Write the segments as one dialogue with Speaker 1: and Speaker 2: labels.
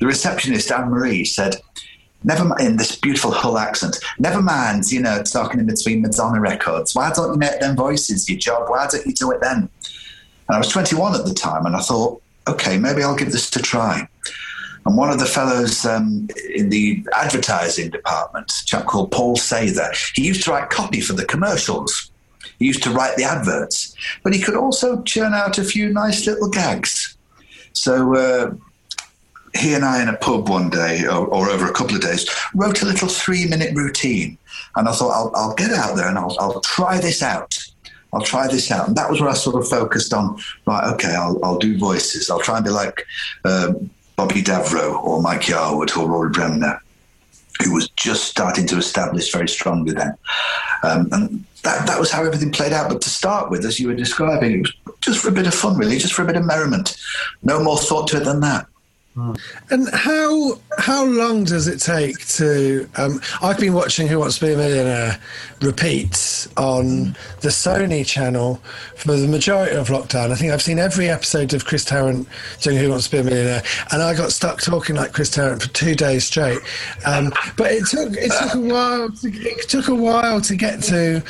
Speaker 1: the receptionist, Anne-Marie, said, never mind, in this beautiful Hull accent, never mind, talking in between Madonna records. Why don't you make them voices your job? Why don't you do it then? And I was 21 at the time, and I thought, okay, maybe I'll give this a try. And one of the fellows in the advertising department, a chap called Paul Sather, he used to write copy for the commercials. He used to write the adverts, but he could also churn out a few nice little gags. So he and I in a pub one day, or over a couple of days, wrote a little 3-minute routine. And I thought, I'll get out there and I'll try this out. I'll try this out. And that was where I sort of focused on, right, okay, I'll do voices. I'll try and be like Bobby Davro or Mike Yarwood or Rory Bremner, who was just starting to establish very strongly then. And that was how everything played out. But to start with, as you were describing, it was just for a bit of fun, really, just for a bit of merriment. No more thought to it than that.
Speaker 2: And how long does it take to... I've been watching Who Wants to Be a Millionaire repeats on the Sony channel for the majority of lockdown. I think I've seen every episode of Chris Tarrant doing Who Wants to Be a Millionaire, and I got stuck talking like Chris Tarrant for 2 days straight. But it took a while to get to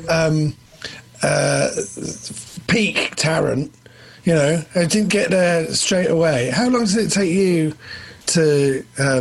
Speaker 2: peak Tarrant. I didn't get there straight away. How long does it take you to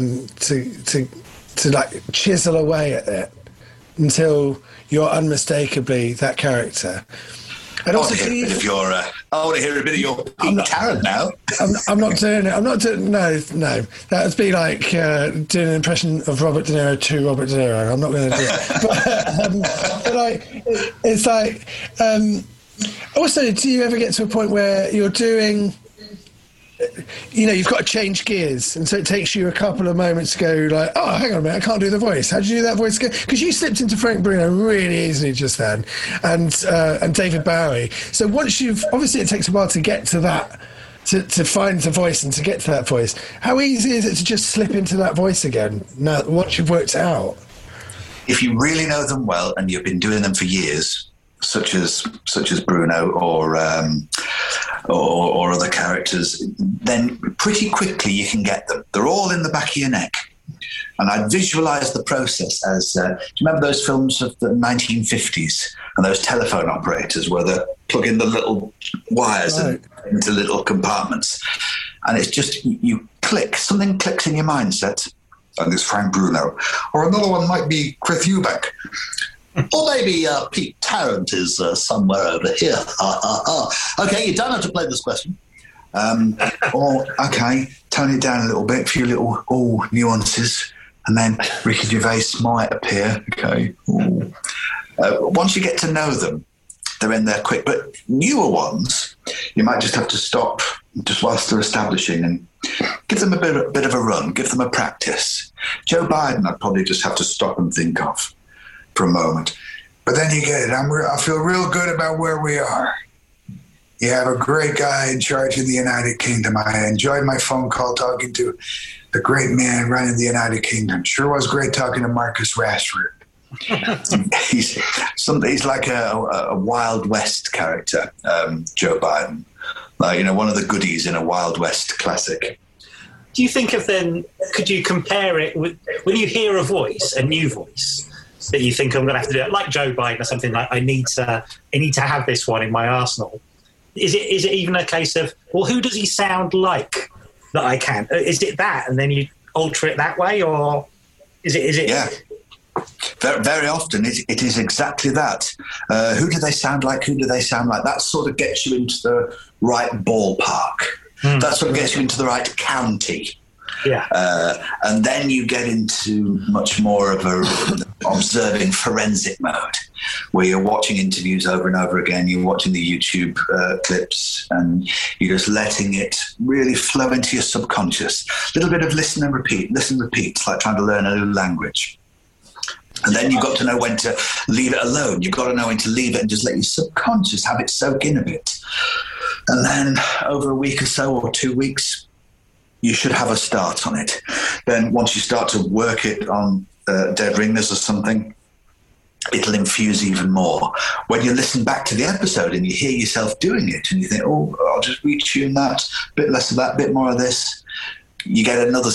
Speaker 2: like chisel away at it until you're unmistakably that character? And also, I want to hear a bit of your peak Tarrant now. I'm not doing it. No. That would be like doing an impression of Robert De Niro to Robert De Niro. I'm not going to do it. But like, it's like. Also, do you ever get to a point where you're doing, you've got to change gears, and so it takes you a couple of moments to go like, oh, hang on a minute, I can't do the voice. How did you do that voice again? Because you slipped into Frank Bruno really easily just then, and David Bowie. So obviously it takes a while to get to that, to find the voice and to get to that voice. How easy is it to just slip into that voice again now once you've worked it out?
Speaker 1: If you really know them well and you've been doing them for years, such as Bruno or other characters, then pretty quickly you can get them. They're all in the back of your neck. And I visualise the process as, do you remember those films of the 1950s and those telephone operators where they plug in the little wires into little compartments? And it's just, you click, something clicks in your mindset, and it's Frank Bruno. Or another one might be Chris Eubank. Or maybe Pete Tarrant is somewhere over here. Okay, you don't have to play this question. Or, okay, tone it down a little bit, a few little nuances, and then Ricky Gervais might appear. Okay. Once you get to know them, they're in there quick. But newer ones, you might just have to stop just whilst they're establishing and give them a bit of a run, give them a practice. Joe Biden, I'd probably just have to stop and think of for a moment. But then you get it. I feel real good about where we are. You have a great guy in charge of the United Kingdom. I enjoyed my phone call talking to the great man running the United Kingdom. Sure was great talking to Marcus Rashford. he's like a Wild West character, Joe Biden. Like, one of the goodies in a Wild West classic.
Speaker 3: Do you think of then, could you compare it with, when you hear a new voice, that you think I'm going to have to do it, like Joe Biden or something, like I need to have this one in my arsenal? Is it even a case of, well, who does he sound like that I can? Is it that, and then you alter it that way, or is it?
Speaker 1: Yeah. Very, very often it is exactly that. Who do they sound like? Who do they sound like? That sort of gets you into the right ballpark. That sort of gets you into the right county.
Speaker 3: Yeah.
Speaker 1: And then you get into much more of a observing forensic mode, where you're watching interviews over and over again, you're watching the YouTube clips, and you're just letting it really flow into your subconscious. A little bit of listen and repeat. It's like trying to learn a new language. And then you've got to know when to leave it alone. You've got to know when to leave it and just let your subconscious have it soak in a bit. And then over a week or so, or 2 weeks, you should have a start on it. Then once you start to work it on dead ringers or something, it'll infuse even more. When you listen back to the episode and you hear yourself doing it and you think, oh, I'll just retune that, a bit less of that, a bit more of this, you get another